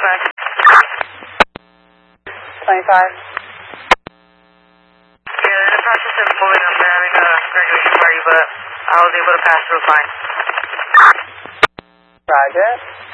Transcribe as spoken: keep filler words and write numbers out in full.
back. twenty-five. Yeah, they're in the process of moving up. They're having a graduation party, but I was able to pass through fine. Roger.